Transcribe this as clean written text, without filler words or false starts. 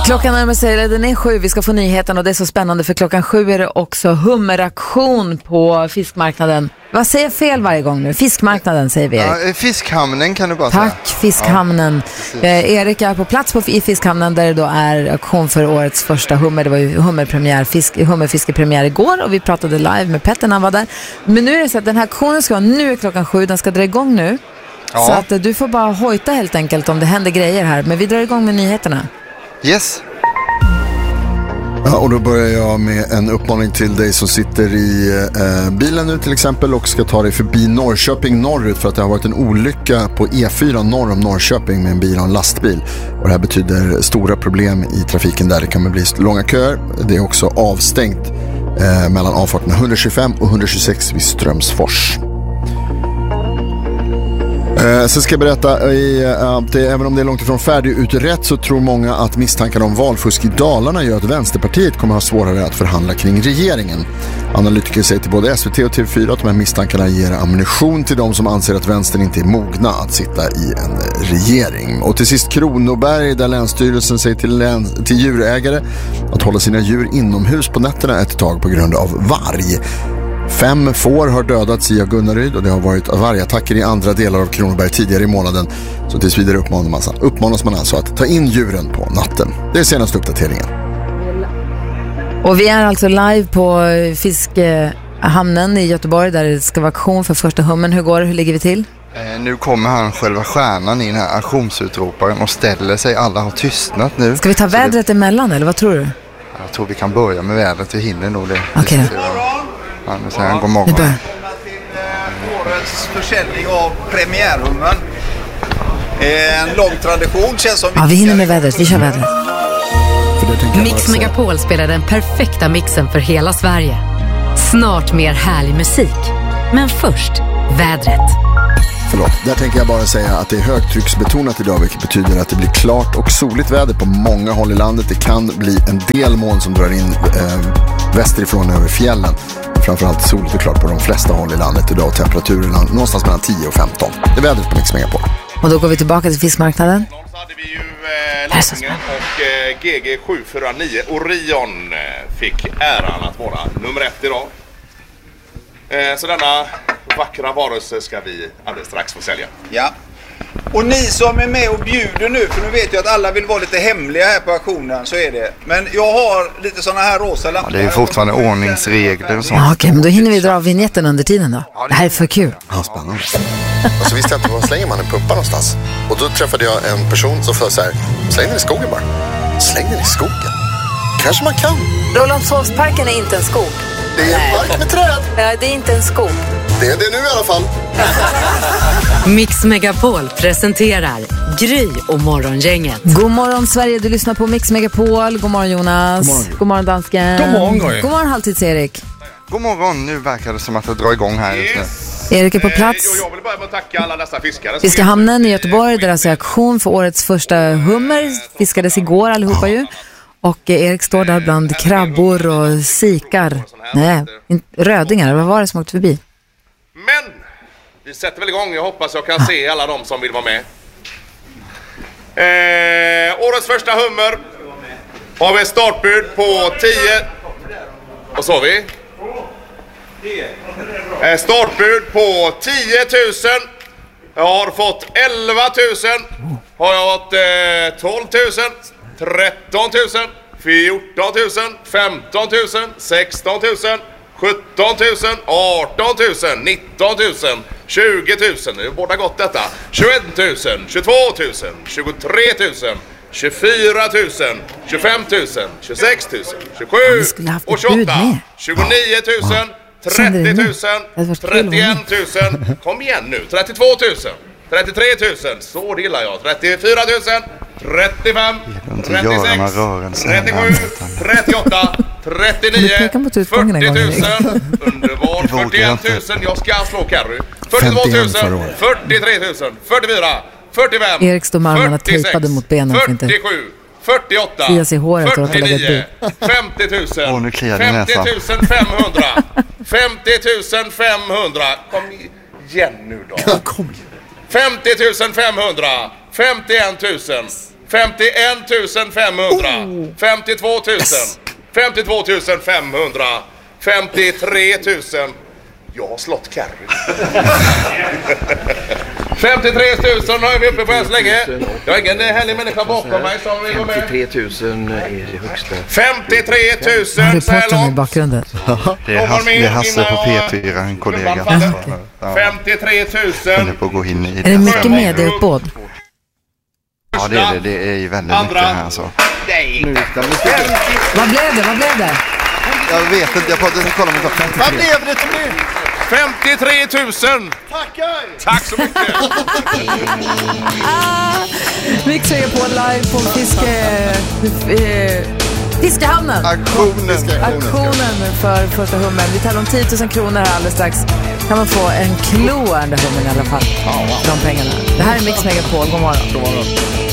Klockan närmar sig, den är 7, vi ska få nyheten och det är så spännande för klockan 7 är det också hummeraktion på fiskmarknaden. Vad säger jag fel varje gång nu? Fiskmarknaden säger vi. Ja, fiskhamnen kan du bara säga. Tack, fiskhamnen. Ja, Erik är på plats i fiskhamnen där det då är auktion för årets första hummer. Det var ju hummerfiskepremiär igår och vi pratade live med Petter när han var där. Men nu är det så att den här auktionen ska vara nu klockan 7, den ska dra igång nu. Ja. Så att du får bara hojta helt enkelt om det händer grejer här. Men vi drar igång med nyheterna. Yes. Ja, och då börjar jag med en uppmaning till dig som sitter i bilen nu till exempel och ska ta dig förbi Norrköping norrut för att det har varit en olycka på E4 norr om Norrköping med en bil och en lastbil. Och det här betyder stora problem i trafiken där. Det kan bli långa köer. Det är också avstängt mellan avfarterna 125 och 126 vid Strömsfors. Så ska jag berätta att även om det är långt ifrån färdigutrett så tror många att misstankarna om valfusk i Dalarna gör att Vänsterpartiet kommer ha svårare att förhandla kring regeringen. Analytiker säger till både SVT och TV4 att de här misstankarna ger ammunition till de som anser att vänstern inte är mogna att sitta i en regering. Och till sist Kronoberg där Länsstyrelsen säger till djurägare att hålla sina djur inomhus på nätterna ett tag på grund av varg. 5 får har dödats i Agunnaryd och det har varit vargattacker i andra delar av Kronoberg tidigare i månaden. Så tills vidare uppmanas man alltså att ta in djuren på natten. Det är senaste uppdateringen. Och vi är alltså live på fiskhamnen i Göteborg där det ska vara auktion för första hummen. Hur går det? Hur ligger vi till? Nu kommer han själva stjärnan i den här auktionsutroparen och ställer sig. Alla har tystnat nu. Ska vi ta vädret emellan eller vad tror du? Jag tror vi kan börja med vädret. Vi hinner nog det. Okej. Han säger god morgon. Årets försäljning av premiärhummen. En lång tradition känns som... Ja, vi hinner med vädret. Vi kör vädret. Mix Megapol spelar den perfekta mixen för hela Sverige. Snart mer härlig musik. Men först, vädret. Förlåt, där tänker jag bara säga att det är högtrycksbetonat idag, vilket betyder att det blir klart och soligt väder på många håll i landet. Det kan bli en del moln som drar in västerifrån över fjällen. Framförallt soligt och klart på de flesta håll i landet idag och temperaturen någonstans mellan 10 och 15. Det är vädret på Mix Megapol. Och då går vi tillbaka till fiskmarknaden. Så hade vi ju Lassingen och GG 749 Orion fick äran att vara nummer 1 idag. Så denna vackra varelse ska vi alldeles strax få sälja. Ja. Och ni som är med och bjuder nu, för nu vet jag att alla vill vara lite hemliga här på auktionen, så är det. Men jag har lite sådana här rosa lampor. Ja, det är fortfarande ordningsregler och sånt. Ja, okej, men då hinner vi dra vignetten under tiden då. Det här är för kul. Ja, spännande. Och så visste jag inte var slänger man en pumpa någonstans. Och då träffade jag en person som sa så här: släng den i skogen bara. Släng den i skogen. Kanske man kan. Rålambshovsparken är inte en skog. Det är en park med träd. Ja, det är inte en skog. Det är det nu i alla fall. Mix Megapol presenterar Gry och Morgongänget. God morgon Sverige, du lyssnar på Mix Megapol. God morgon Jonas. God morgon dansken. God morgon Gry. God morgon Halvtids-Erik. God morgon, nu verkar det som att det drar igång här just nu. Erik är på plats. Jag vill börja med att tacka alla dessa fiskare. Fiskhamnen i Göteborg där alltså auktion för årets första hummer. Fiskades igår allihopa ju. Och Erik står där bland krabbor och sikar. Nej, rödingar. Vad var det som åkte förbi? Men vi sätter väl igång. Jag hoppas jag kan se alla de som vill vara med. Årets första hummer har vi ett startbud på 10. Vad sa vi? Startbud på 10 000. Jag har fått 11 000. Har jag fått 12 000. 13 000. 14 000. 15 000. 16 000. 17 000, 18 000, 19 000, 20 000, det är båda gott detta. 21 000, 22 000, 23 000, 24 000, 25 000, 26 000, 27 och 28, 29 000, 30 000, 31 000, kom igen nu, 32 000, 33 000, så det gillar jag, 34 000, 35, 36, 37, 38, 39, 40 000, underbart, 41 000, jag ska slå Carry, 42 000, 43 000, 44, 45, Erik står med armarna tejpade mot benen. 47, 48, Klias i håret 49, 50 000, 50 500, 50 500, kom igen nu då. 50 500, 51 000, 51 500. 52 000. 52 500. 53 000. Jag har slått Carrie. 53 000 har vi uppe på än så länge. Jag har ingen härlig människa bakom mig som vill gå med. 53 000 är det högsta. 53 000 så här i bakgrunden. Det är Hasse på P4, en kollega. 53 000. På att gå in i är det mycket medieuppbåd? Ja, det är ju väldigt mycket här alltså. Vad blev det? Jag vet inte, jag pratar inte, kolla mig. Vad blev det till nu? 53 000! Tack så mycket! Mix Megapol live på Fiskehamnen. Auktionen för första hummen. Vi talar om 10 000 kronor här alldeles strax. Kan man få en kloande hummen i alla fall. De pengarna. Det här är Mix Megapol. God morgon.